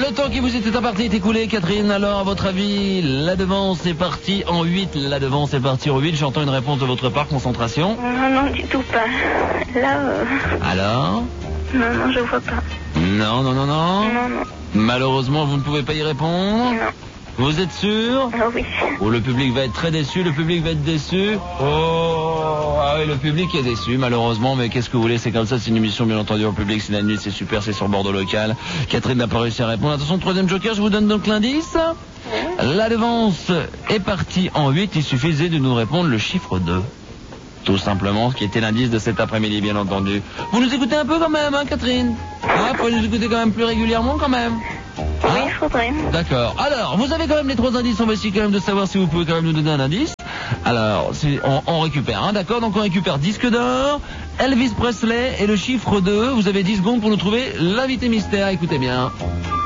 Le temps qui vous était imparti est écoulé, Catherine. Alors, à votre avis, la devance est partie en 8. La devance est partie en 8. J'entends une réponse de votre part. Concentration. Non, du tout pas. Là, Alors? Non, je vois pas. Non. Non. Malheureusement, vous ne pouvez pas y répondre. Non. Vous êtes sûr? Ah oui. Oh, le public va être très déçu, le public va être déçu. Oh, ah oui, le public est déçu, malheureusement, mais qu'est-ce que vous voulez, c'est comme ça, c'est une émission, bien entendu, au public, c'est la nuit, c'est super, c'est sur Bordeaux local. Catherine n'a pas réussi à répondre. Attention, troisième joker, je vous donne donc l'indice. La devance est partie en 8, il suffisait de nous répondre le chiffre 2. Tout simplement, ce qui était l'indice de cet après-midi, bien entendu. Vous nous écoutez un peu quand même, hein, Catherine? Ah, faut nous écouter quand même plus régulièrement, quand même. Oui, il faudrait. D'accord. Alors, vous avez quand même les 3 indices. On va essayer quand même de savoir si vous pouvez quand même nous donner un indice. Alors, on récupère, hein, d'accord? Donc on récupère disque d'or, Elvis Presley et le chiffre 2. Vous avez 10 secondes pour nous trouver l'invité mystère. Écoutez bien.